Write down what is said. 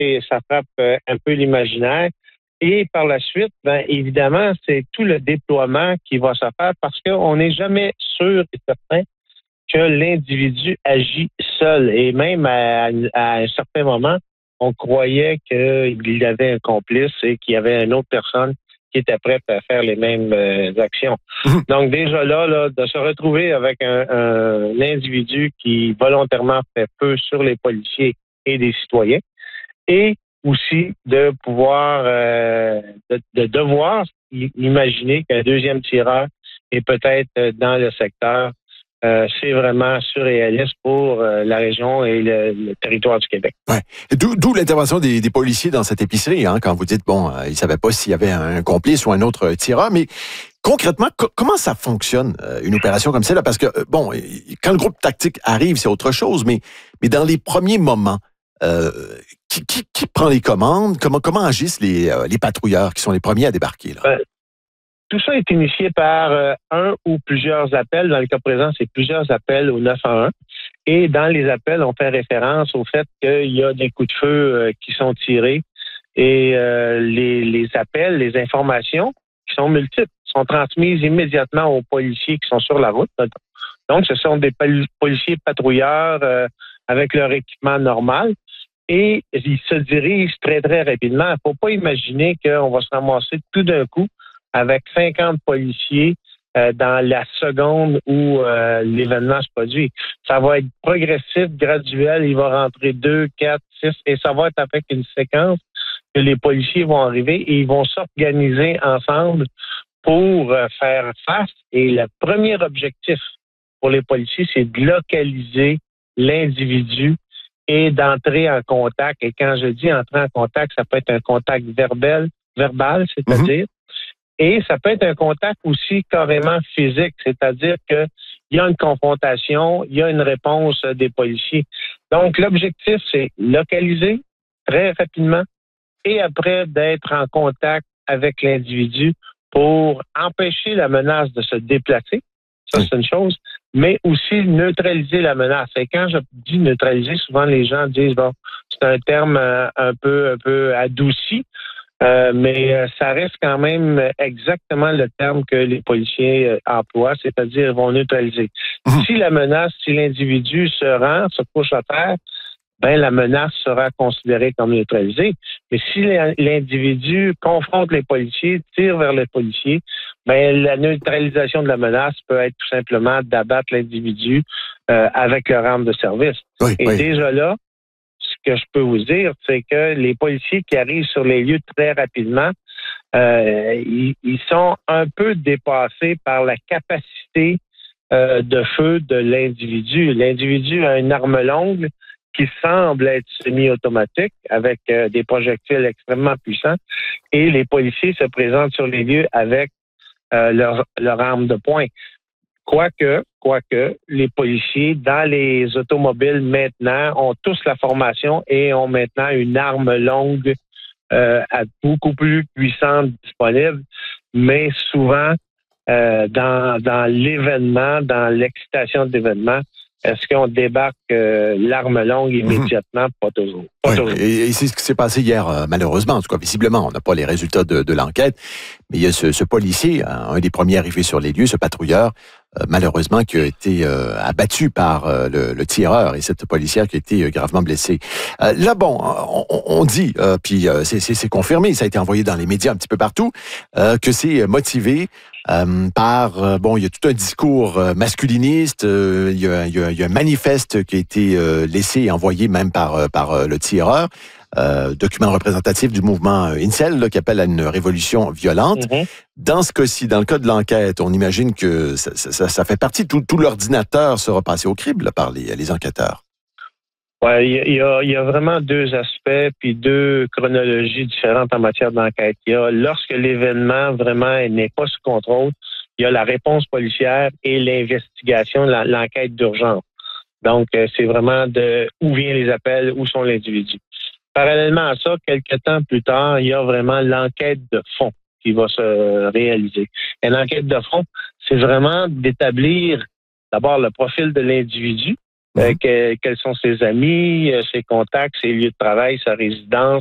ça frappe un peu l'imaginaire. Et par la suite, ben, évidemment, c'est tout le déploiement qui va se faire parce qu'on n'est jamais sûr et certain que l'individu agit seul. Et même à un certain moment, on croyait qu'il avait un complice et qu'il y avait une autre personne qui était prête à faire les mêmes actions. Donc déjà là, de se retrouver avec un individu qui volontairement fait feu sur les policiers et les citoyens, et aussi de pouvoir, de devoir imaginer qu'un deuxième tireur est peut-être dans le secteur. C'est vraiment surréaliste pour la région et le territoire du Québec. Ouais. D'où l'intervention des policiers dans cette épicerie, hein, quand vous dites, bon, ils ne savaient pas s'il y avait un complice ou un autre tireur, mais concrètement, comment ça fonctionne, une opération comme celle-là? Parce que, bon, quand le groupe tactique arrive, c'est autre chose, mais dans les premiers moments, qui prend les commandes? Comment agissent les patrouilleurs qui sont les premiers à débarquer, là? Tout ça est initié par un ou plusieurs appels. Dans le cas présent, c'est plusieurs appels au 911. Et dans les appels, on fait référence au fait qu'il y a des coups de feu qui sont tirés. Et les appels, les informations qui sont multiples, sont transmises immédiatement aux policiers qui sont sur la route. Donc, ce sont des policiers patrouilleurs avec leur équipement normal. Et ils se dirigent très, très rapidement. Il ne faut pas imaginer qu'on va se ramasser tout d'un coup avec 50 policiers dans la seconde où l'événement se produit. Ça va être progressif, graduel. Il va rentrer 2, 4, 6 et ça va être avec une séquence que les policiers vont arriver et ils vont s'organiser ensemble pour faire face. Et le premier objectif pour les policiers, c'est de localiser l'individu et d'entrer en contact. Et quand je dis entrer en contact, ça peut être un contact verbal, c'est-à-dire, et ça peut être un contact aussi carrément physique, c'est-à-dire qu'il y a une confrontation, il y a une réponse des policiers. Donc, l'objectif, c'est localiser très rapidement et après d'être en contact avec l'individu pour empêcher la menace de se déplacer. Ça, c'est une chose. Mais aussi neutraliser la menace. Et quand je dis neutraliser, souvent les gens disent, bon, c'est un terme un peu adouci. Mais ça reste quand même exactement le terme que les policiers emploient, c'est-à-dire ils vont neutraliser. Si la menace, si l'individu se couche à terre, ben la menace sera considérée comme neutralisée. Mais si l'individu confronte les policiers, tire vers les policiers, ben la neutralisation de la menace peut être tout simplement d'abattre l'individu avec leur arme de service. Oui, Et déjà là, ce que je peux vous dire, c'est que les policiers qui arrivent sur les lieux très rapidement, ils sont un peu dépassés par la capacité de feu de l'individu. L'individu a une arme longue qui semble être semi-automatique avec des projectiles extrêmement puissants et les policiers se présentent sur les lieux avec leur arme de poing. Quoique, les policiers dans les automobiles maintenant ont tous la formation et ont maintenant une arme longue beaucoup plus puissante disponible, mais souvent dans l'événement, dans l'excitation de l'événement, est-ce qu'on débarque l'arme longue immédiatement? Pas toujours. Et c'est ce qui s'est passé hier, malheureusement. En tout cas, visiblement, on n'a pas les résultats de l'enquête. Mais il y a ce policier, un des premiers arrivés sur les lieux, ce patrouilleur, malheureusement, qui a été abattu par le tireur et cette policière qui a été gravement blessée. Là, bon, on dit, puis c'est confirmé, ça a été envoyé dans les médias un petit peu partout, que c'est motivé par, bon, il y a tout un discours masculiniste, il y a un manifeste qui a été laissé et envoyé même par le tireur, document représentatif du mouvement Incel, là, qui appelle à une révolution violente. Dans ce cas-ci, dans le cas de l'enquête, on imagine que ça fait partie, tout l'ordinateur sera passé au crible là, par les enquêteurs. Ouais, il y a vraiment deux aspects puis deux chronologies différentes en matière d'enquête. Il y a lorsque l'événement vraiment n'est pas sous contrôle, il y a la réponse policière et l'investigation, l'enquête d'urgence. Donc, c'est vraiment de où viennent les appels, où sont les individus. Parallèlement à ça, quelques temps plus tard, il y a vraiment l'enquête de fond qui va se réaliser. Et l'enquête de fond, c'est vraiment d'établir d'abord le profil de l'individu, Quels sont ses amis, ses contacts, ses lieux de travail, sa résidence,